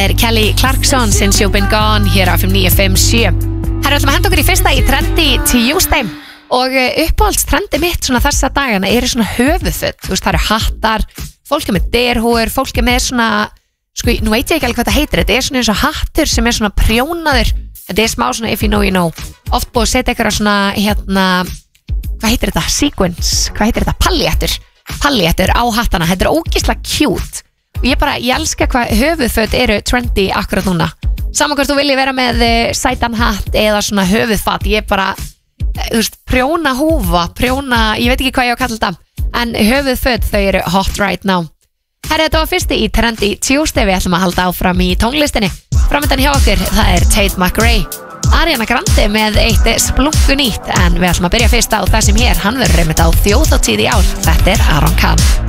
Kelly Clarkson Since You've Been Gone hér á FM 957. Herra, ætlum að henda okkur í fyrsta í Trendy Tuesday og uppáhaldstrendi mitt svona þessa dagana eru svona höfuðföt. Þú veist, það eru hattar, fólk er með derhúur, fólk er með svona, sko, nú veit ég ekki alveg hvað það heitir, þetta er svona eins og hattur sem er svona prjónaður, þetta er smá svona if you know you know, oft búið að setja eitthvað svona, hvað heitir þetta, sequins, hvað heitir þetta, palléttur á hattana, þetta er ógeðslega cute. Og ég elska hvað höfuðföt eru trendy akkurat núna. Saman hvort þú vilji vera með sætan hatt eða svona höfuðfat, þú veist, prjóna húfa, ég veit ekki hvað ég á að kalla þetta, en höfuðföt þau eru hot right now. Herra, þetta var fyrsti í Trendy Tuesday, við ætlum að halda áfram í tónlistinni. Framöndan hjá okkur, það er Tate McRae, Ariana Grande með eitt splungu nýtt, en við ætlum að byrja fyrst á það sem hér, hann verður einmitt á þjóðhátíð í ár, þetta er Aron Kahn.